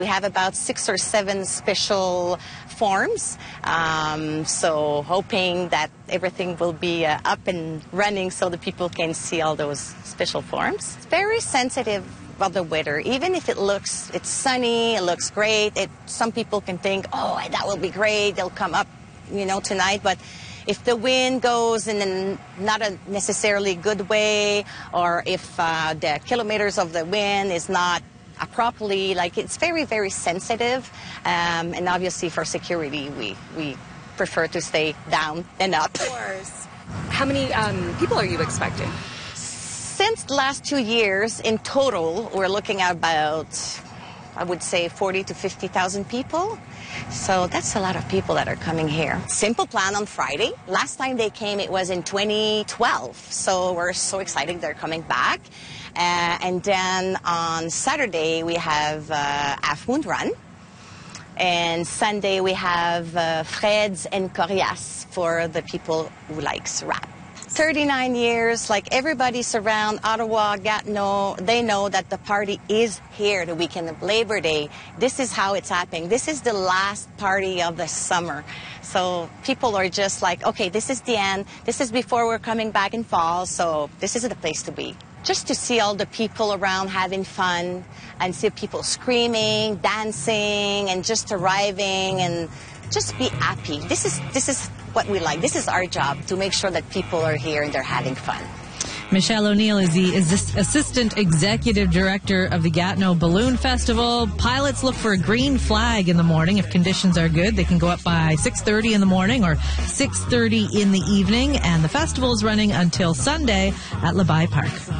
We have about 6 or 7 special forms, so hoping that everything will be up and running so the people can see all those special forms. It's very sensitive about the weather. Even if it's sunny, it looks great, some people can think, oh, that will be great, they'll come up, tonight, but if the wind goes in not a necessarily good way, or if the kilometers of the wind is not properly, it's very, very sensitive, and obviously for security we prefer to stay down than up. Of course. How many people are you expecting? Since the last 2 years, in total, we're looking at about, I would say, 40 to 50,000 people. So that's a lot of people that are coming here. Simple Plan on Friday. Last time they came, it was in 2012. So we're so excited they're coming back. And then on Saturday, we have Half Moon Run. And Sunday, we have Fred's and Corias for the people who likes rap. 39 years, everybody's around Ottawa, Gatineau, they know that the party is here the weekend of Labor Day. This is how it's happening. This is the last party of the summer. So people are just okay, this is the end. This is before we're coming back in fall, so this is the place to be. Just to see all the people around having fun and see people screaming, dancing, and just arriving and just be happy. This is what we like. This is our job, to make sure that people are here and they're having fun. Michelle O'Neill is the Assistant Executive Director of the Gatineau Balloon Festival. Pilots look for a green flag in the morning. If conditions are good, they can go up by 6:30 in the morning or 6:30 in the evening. And the festival is running until Sunday at Labai Park.